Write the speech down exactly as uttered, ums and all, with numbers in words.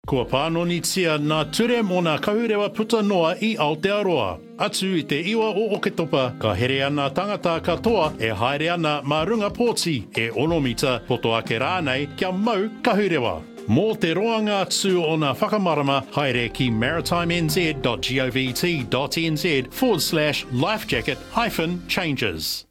Kua pānonitia nā ture mō nā kahurewa puta noa I Aotearoa. Atu I te iwa o Oketopa, ka here ana tangata katoa e haere ana mā runga pōti e onomita poto ake rānei kia mau kahurewa. Mō te roanga tū o nā whakamarama, haere ki maritimez dot govt dot nz forward slash lifejacket hyphen changes.